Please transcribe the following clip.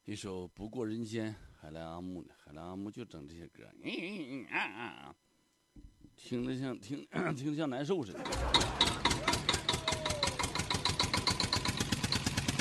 一首《不过人间》，海来阿木的，海来阿木就整这些歌，听着像难受似的。